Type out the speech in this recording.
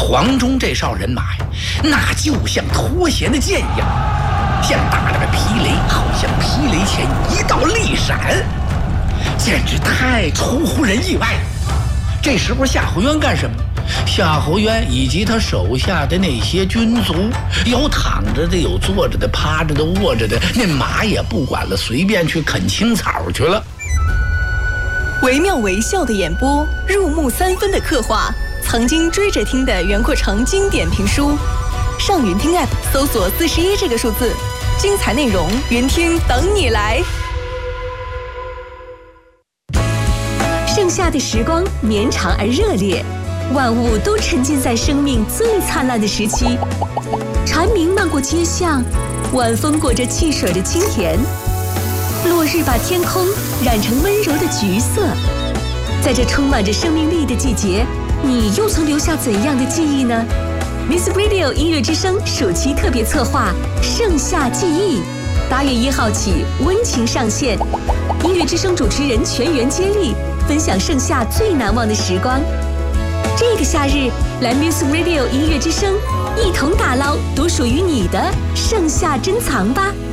黄忠这哨人马呀，那就像脱弦的箭一样，像打了个霹雷，好像霹雷前一道利闪，简直太出乎人意外了。这时候夏侯渊干什么？夏侯渊以及他手下的那些军卒，有躺着的，有坐着的，趴着的，卧着的，那马也不管了，随便去啃青草去了。 惟妙惟肖的演播，入木三分的刻画，曾经追着听的袁阔成经典评书。上云听 App 搜索41这个数字，精彩内容云听等你来。 盛夏的时光绵长而热烈，万物都沉浸在生命最灿烂的时期。蝉鸣漫过街巷，晚风裹着汽水的清甜，落日把天空染成温柔的橘色。在这充满着生命力的季节，你又曾留下怎样的记忆呢？ Miss Radio 音乐之声暑期特别策划盛夏记忆，8月1号起温情上线，音乐之声主持人全员接力，分享盛夏最难忘的时光。这个夏日，来 Music Radio 音乐之声，一同打捞独属于你的盛夏珍藏吧。